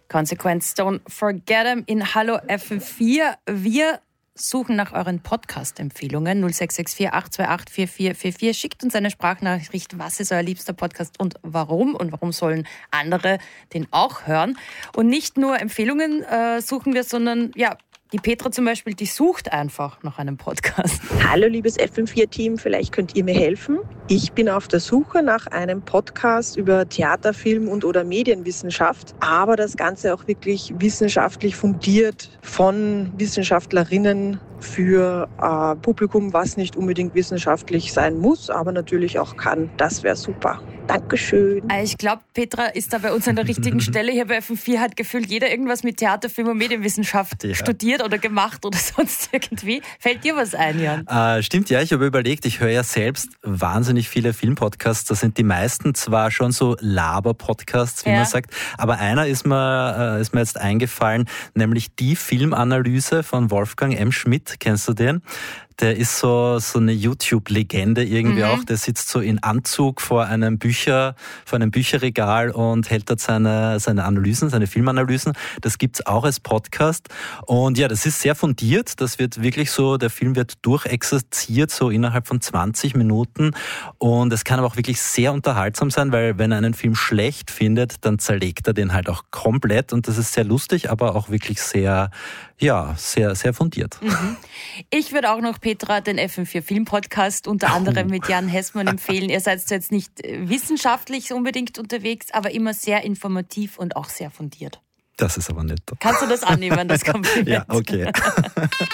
Consequence, Don't Forget 'em in Hallo FM4. Wir suchen nach euren Podcast-Empfehlungen. 0664 828 4444. Schickt uns eine Sprachnachricht. Was ist euer liebster Podcast und warum? Und warum sollen andere den auch hören? Und nicht nur Empfehlungen suchen wir, sondern die Petra zum Beispiel, die sucht einfach nach einem Podcast. Hallo liebes FM4-Team, vielleicht könnt ihr mir helfen. Ich bin auf der Suche nach einem Podcast über Theater, Film oder Medienwissenschaft, aber das Ganze auch wirklich wissenschaftlich fundiert von Wissenschaftlerinnen für Publikum, was nicht unbedingt wissenschaftlich sein muss, aber natürlich auch kann. Das wäre super. Dankeschön. Ich glaube, Petra ist da bei uns an der richtigen Stelle. Hier bei FM4 hat gefühlt jeder irgendwas mit Theater, Film und Medienwissenschaft studiert oder gemacht oder sonst irgendwie. Fällt dir was ein, Jan? Stimmt, ja. Ich habe überlegt, ich höre ja selbst wahnsinnig viele Filmpodcasts. Da sind die meisten zwar schon so Laber-Podcasts, wie man sagt, aber einer ist mir jetzt eingefallen, nämlich die Filmanalyse von Wolfgang M. Schmidt. Kennst du den? Der ist so eine YouTube-Legende irgendwie auch. Der sitzt so in Anzug vor einem Bücherregal und hält dort seine Analysen, seine Filmanalysen. Das gibt's auch als Podcast. Und ja, das ist sehr fundiert. Das wird wirklich so, der Film wird durchexerziert, so innerhalb von 20 Minuten. Und es kann aber auch wirklich sehr unterhaltsam sein, weil wenn er einen Film schlecht findet, dann zerlegt er den halt auch komplett. Und das ist sehr lustig, aber auch wirklich sehr, sehr fundiert. Ich würde auch noch, Petra, den FM4 Film-Podcast unter anderem mit Jan Hessmann empfehlen. Ihr seid jetzt nicht wissenschaftlich unbedingt unterwegs, aber immer sehr informativ und auch sehr fundiert. Das ist aber nett. Kannst du das annehmen, das Kompliment? Ja, okay.